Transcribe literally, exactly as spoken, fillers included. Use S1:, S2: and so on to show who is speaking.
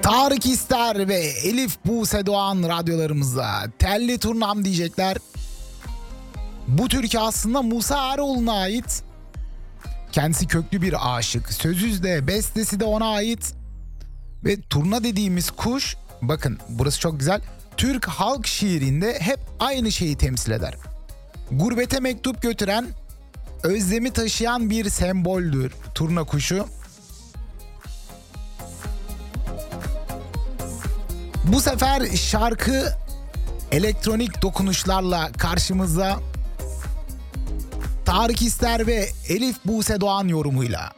S1: Tarık İster ve Elif Buse Doğan radyolarımızda telli turnam diyecekler. Bu türkü aslında Musa Eroğlu'na ait. Kendisi köklü bir aşık. Sözü de bestesi de ona ait. Ve turna dediğimiz kuş, bakın burası çok güzel. Türk halk şiirinde hep aynı şeyi temsil eder. Gurbete mektup götüren, özlemi taşıyan bir semboldür turna kuşu. Bu sefer şarkı elektronik dokunuşlarla karşımızda. Tarık İster ve Elif Buse Doğan yorumuyla.